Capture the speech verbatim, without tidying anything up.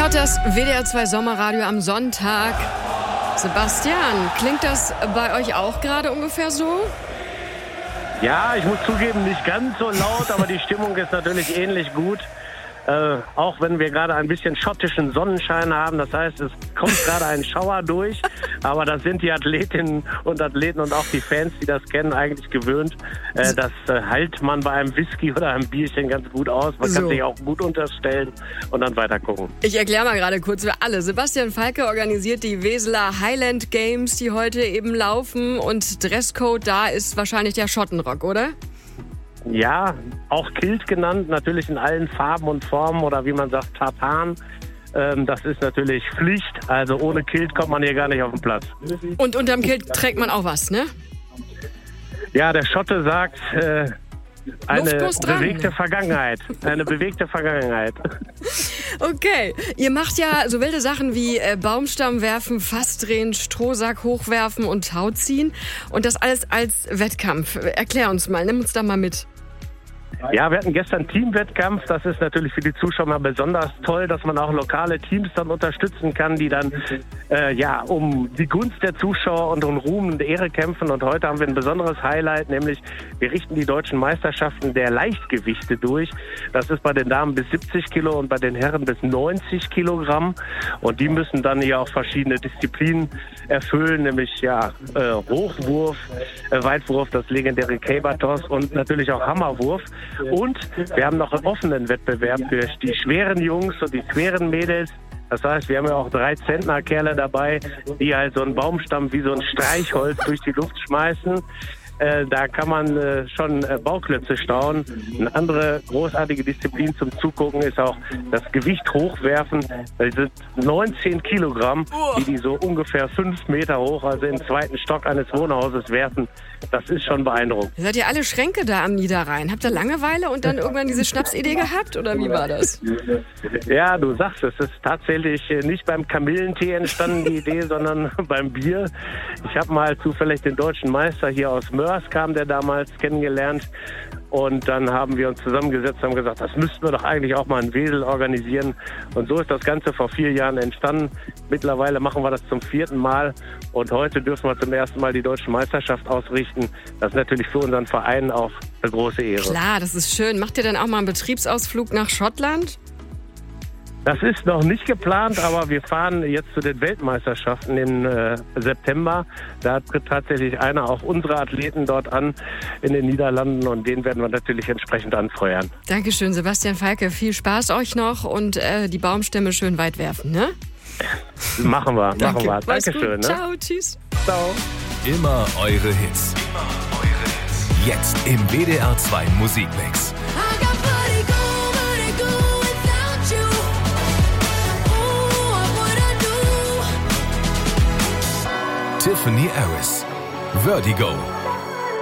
hört das W D R zwei Sommerradio am Sonntag. Sebastian, klingt das bei euch auch gerade ungefähr so? Ja, ich muss zugeben, nicht ganz so laut, aber die Stimmung ist natürlich ähnlich gut. Äh, auch wenn wir gerade ein bisschen schottischen Sonnenschein haben. Das heißt, es kommt gerade ein Schauer durch. Aber das sind die Athletinnen und Athleten und auch die Fans, die das kennen, eigentlich gewöhnt. Äh, das äh, hält man bei einem Whisky oder einem Bierchen ganz gut aus. Man so. kann sich auch gut unterstellen und dann weiter gucken. Ich erkläre mal gerade kurz für alle. Sebastian Falke organisiert die Weseler Highland Games, die heute eben laufen. Und Dresscode da ist wahrscheinlich der Schottenrock, oder? Ja, auch Kilt genannt, natürlich in allen Farben und Formen oder wie man sagt, Tartan. Ähm, das ist natürlich Pflicht, also ohne Kilt kommt man hier gar nicht auf den Platz. Und unterm Kilt trägt man auch was, ne? Ja, der Schotte sagt, äh, eine Luftguss dran. bewegte Vergangenheit. Eine bewegte Vergangenheit. Okay, ihr macht ja so wilde Sachen wie äh, Baumstamm werfen, Fass drehen, Strohsack hochwerfen und Tau ziehen. Und das alles als Wettkampf. Erklär uns mal, nimm uns da mal mit. Ja, wir hatten gestern Teamwettkampf. Das ist natürlich für die Zuschauer besonders toll, dass man auch lokale Teams dann unterstützen kann, die dann äh, ja um die Gunst der Zuschauer und um Ruhm und Ehre kämpfen. Und heute haben wir ein besonderes Highlight, nämlich wir richten die deutschen Meisterschaften der Leichtgewichte durch. Das ist bei den Damen bis siebzig Kilo und bei den Herren bis neunzig Kilogramm. Und die müssen dann hier auch verschiedene Disziplinen erfüllen, nämlich ja äh, Hochwurf, äh, Weitwurf, das legendäre Caber-Toss und natürlich auch Hammerwurf. Und wir haben noch einen offenen Wettbewerb für die schweren Jungs und die schweren Mädels. Das heißt, wir haben ja auch drei Zentner-Kerle dabei, die halt so einen Baumstamm wie so ein Streichholz durch die Luft schmeißen. Äh, da kann man äh, schon äh, Bauklötze staunen. Eine andere großartige Disziplin zum Zugucken ist auch das Gewicht hochwerfen. Das sind neunzehn Kilogramm, die die so ungefähr fünf Meter hoch, also im zweiten Stock eines Wohnhauses werfen. Das ist schon beeindruckend. Seid ihr alle Schränke da am Niederrhein? Habt ihr Langeweile und dann irgendwann diese Schnapsidee gehabt? Oder wie war das? Ja, du sagst es. Es ist tatsächlich nicht beim Kamillentee entstanden, die Idee, sondern beim Bier. Ich habe mal zufällig den deutschen Meister hier aus Mörs, kam der damals, kennengelernt. Und dann haben wir uns zusammengesetzt und haben gesagt, das müssten wir doch eigentlich auch mal in Wesel organisieren. Und so ist das Ganze vor vier Jahren entstanden. Mittlerweile machen wir das zum vierten Mal. Und heute dürfen wir zum ersten Mal die deutsche Meisterschaft ausrichten. Das ist natürlich für unseren Verein auch eine große Ehre. Klar, das ist schön. Macht ihr dann auch mal einen Betriebsausflug nach Schottland? Das ist noch nicht geplant, aber wir fahren jetzt zu den Weltmeisterschaften im äh, September. Da tritt tatsächlich einer auch unserer Athleten dort an in den Niederlanden und den werden wir natürlich entsprechend anfeuern. Dankeschön, Sebastian Falke. Viel Spaß euch noch und äh, die Baumstämme schön weit werfen, ne? Machen wir, Danke. machen wir. Dankeschön. Ne? Ciao, tschüss. Ciao. Immer eure Hits. Immer eure Hits. Jetzt im W D R zwei Musikmix. Tiffany Harris, Vertigo.